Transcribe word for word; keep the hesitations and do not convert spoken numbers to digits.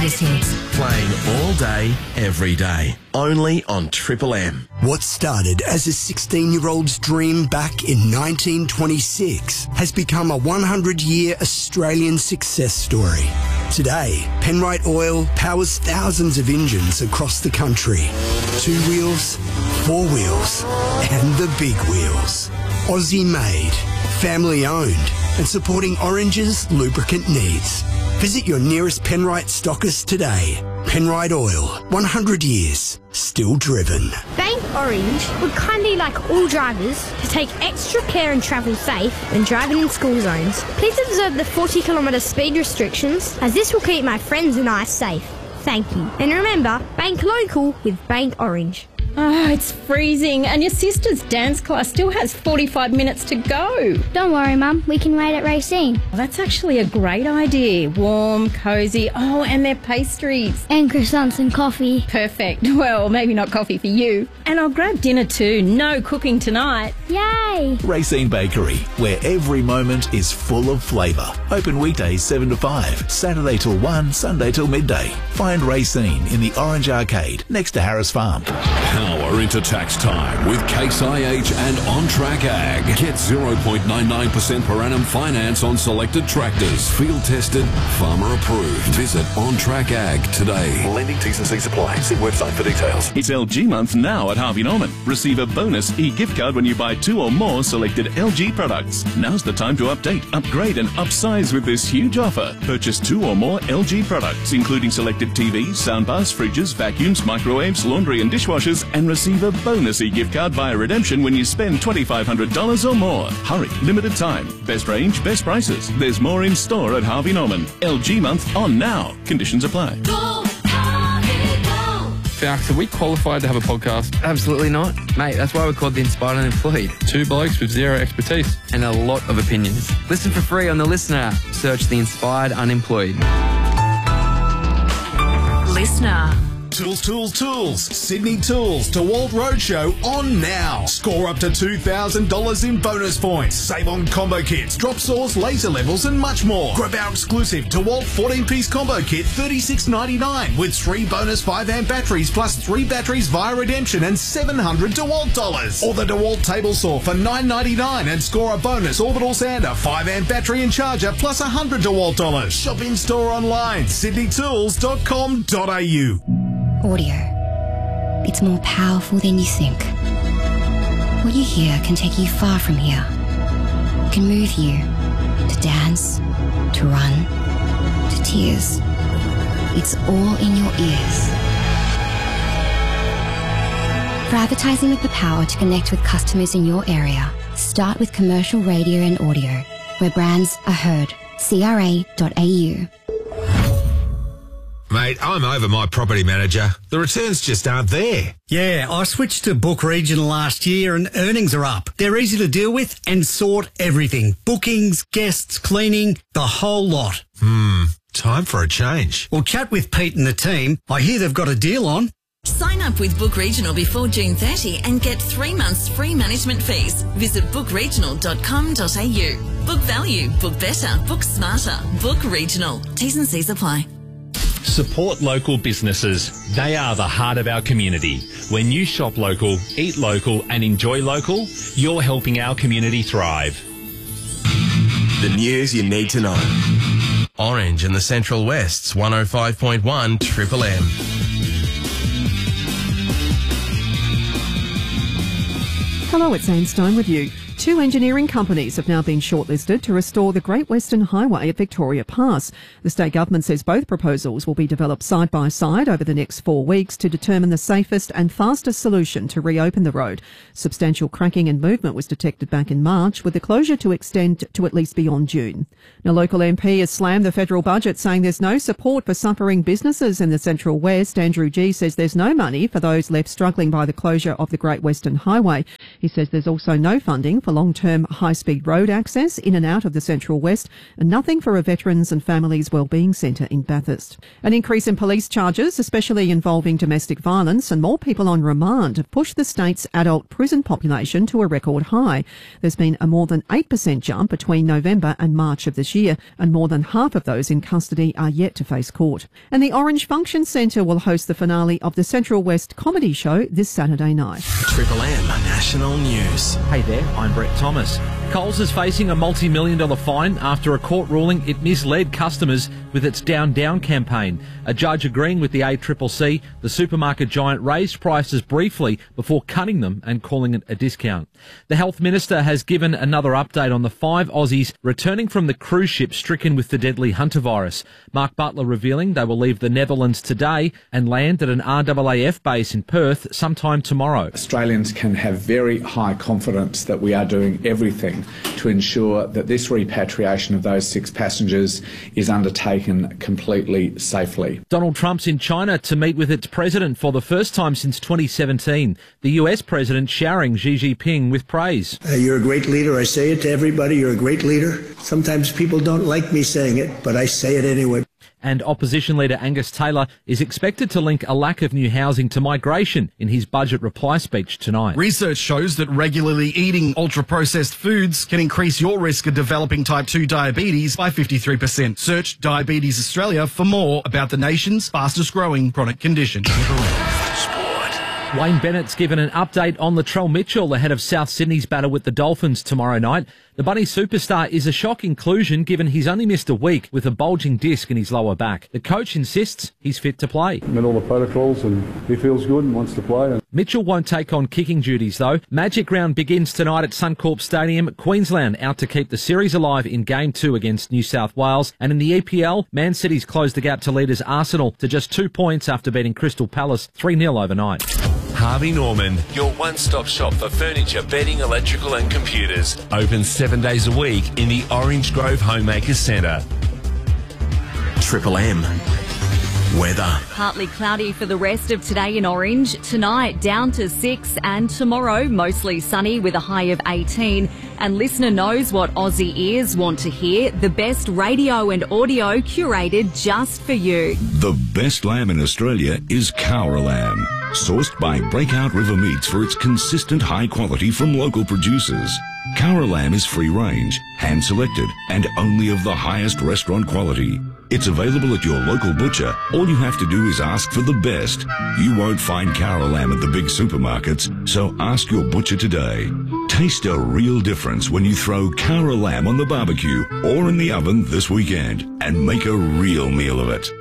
Hits. Playing all day, every day. Only on Triple M. What started as a sixteen-year-old's dream back in nineteen twenty-six has become a one hundred year Australian success story. Today, Penrite Oil powers thousands of engines across the country. Two wheels, four wheels, and the big wheels. Aussie made, family owned, and supporting Orange's lubricant needs. Visit your nearest Penrite stockist today. Penrite Oil, one hundred years, still driven. Bank Orange would kindly like all drivers to take extra care and travel safe when driving in school zones. Please observe the forty kilometre speed restrictions, as this will keep my friends and I safe. Thank you. And remember, bank local with Bank Orange. Oh, it's freezing and your sister's dance class still has forty-five minutes to go. Don't worry, Mum. We can wait at Racine. Well, that's actually a great idea. Warm, cosy. Oh, and their pastries. And croissants and coffee. Perfect. Well, maybe not coffee for you. And I'll grab dinner too. No cooking tonight. Yay! Racine Bakery, where every moment is full of flavour. Open weekdays seven to five, Saturday till one, Sunday till midday. Find Racine in the Orange Arcade next to Harris Farm. Power into tax time with Case I H and On Track Ag. Get zero point nine nine percent per annum finance on selected tractors. Field tested, farmer approved. Visit On Track Ag today. Lending T's and C's apply. See website for details. It's L G month now at Harvey Norman. Receive a bonus e-gift card when you buy two or more selected L G products. Now's the time to update, upgrade and upsize with this huge offer. Purchase two or more L G products, including selected T Vs, soundbars, fridges, vacuums, microwaves, laundry and dishwashers, and receive a bonus e-gift card via redemption when you spend twenty-five hundred dollars or more. Hurry, limited time. Best range, best prices. There's more in store at Harvey Norman. L G month on now. Conditions apply. Go, Harvey, go. Falcons, are we qualified to have a podcast? Absolutely not. Mate, that's why we're called The Inspired Unemployed. Two blokes with zero expertise. And a lot of opinions. Listen for free on the Listener app. Search The Inspired Unemployed. Listener. Tools, Tools, Tools. Sydney Tools DeWalt Roadshow on now. Score up to two thousand dollars in bonus points. Save on combo kits, drop saws, laser levels and much more. Grab our exclusive DeWalt fourteen-piece combo kit, thirty-six ninety-nine, with three bonus five amp batteries plus three batteries via redemption and seven hundred DeWalt dollars. Or the DeWalt table saw for nine ninety-nine and score a bonus orbital sander, five amp battery and charger plus one hundred DeWalt dollars. Shop in store online, sydney tools dot com dot a u. Audio. It's more powerful than you think. What you hear can take you far from here. It can move you to dance, to run, to tears. It's all in your ears. For advertising with the power to connect with customers in your area, start with commercial radio and audio, where brands are heard. C R A dot A U. Mate, I'm over my property manager. The returns just aren't there. Yeah, I switched to Book Regional last year and earnings are up. They're easy to deal with and sort everything. Bookings, guests, cleaning, the whole lot. Hmm, time for a change. Well, chat with Pete and the team. I hear they've got a deal on. Sign up with Book Regional before June thirtieth and get three months free management fees. Visit book regional dot com dot a u. Book value, book better, book smarter. Book Regional. T's and C's apply. Support local businesses. They are the heart of our community. When you shop local, eat local and enjoy local, you're helping our community thrive. The news you need to know. Orange and the Central West's one oh five point one Triple M. Hello, it's Anne Stone with you. Two engineering companies have now been shortlisted to restore the Great Western Highway at Victoria Pass. The state government says both proposals will be developed side by side over the next four weeks to determine the safest and fastest solution to reopen the road. Substantial cracking and movement was detected back in March, with the closure to extend to at least beyond June. Now, local M P has slammed the federal budget, saying there's no support for suffering businesses in the Central West. Andrew Gee says there's no money for those left struggling by the closure of the Great Western Highway. He says there's also no funding for for long-term high-speed road access in and out of the Central West, and nothing for a Veterans and Families Wellbeing Centre in Bathurst. An increase in police charges, especially involving domestic violence, and more people on remand have pushed the state's adult prison population to a record high. There's been a more than eight percent jump between November and March of this year, and more than half of those in custody are yet to face court. And the Orange Function Centre will host the finale of the Central West Comedy Show this Saturday night. Triple M National News. Hey there, I'm Brett Thomas. Coles is facing a multi-million dollar fine after a court ruling it misled customers with its Down Down campaign. A judge agreeing with the A C C C, the supermarket giant raised prices briefly before cutting them and calling it a discount. The Health Minister has given another update on the five Aussies returning from the cruise ship stricken with the deadly Hunter virus. Mark Butler revealing they will leave the Netherlands today and land at an R A A F base in Perth sometime tomorrow. Australians can have very high confidence that we are doing everything to ensure that this repatriation of those six passengers is undertaken completely safely. Donald Trump's in China to meet with its president for the first time since twenty seventeen. The U S president showering Xi Jinping with praise. Uh, you're a great leader. I say it to everybody. You're a great leader. Sometimes people don't like me saying it, but I say it anyway. And opposition leader Angus Taylor is expected to link a lack of new housing to migration in his budget reply speech tonight. Research shows that regularly eating ultra-processed foods can increase your risk of developing type two diabetes by fifty-three percent. Search Diabetes Australia for more about the nation's fastest-growing chronic condition. Wayne Bennett's given an update on Latrell Mitchell ahead of South Sydney's battle with the Dolphins tomorrow night. The Bunny superstar is a shock inclusion given he's only missed a week with a bulging disc in his lower back. The coach insists he's fit to play. Met all the protocols and he feels good and wants to play. Mitchell won't take on kicking duties though. Magic round begins tonight at Suncorp Stadium. Queensland out to keep the series alive in Game two against New South Wales. And in the E P L, Man City's closed the gap to leaders Arsenal to just two points after beating Crystal Palace three nil overnight. Harvey Norman, your one-stop shop for furniture, bedding, electrical and computers. Open seven days a week in the Orange Grove Homemakers Centre. Triple M. Weather. Partly cloudy for the rest of today in Orange. Tonight down to six and tomorrow mostly sunny with a high of eighteen. And listener knows what Aussie ears want to hear. The best radio and audio curated just for you. The best lamb in Australia is Cowra lamb. Sourced by Breakout River Meats for its consistent high quality from local producers. Cowra lamb is free range, hand selected, and only of the highest restaurant quality. It's available at your local butcher. All you have to do is ask for the best. You won't find Cowra lamb at the big supermarkets, so ask your butcher today. Taste a real difference when you throw Cowra lamb on the barbecue or in the oven this weekend and make a real meal of it.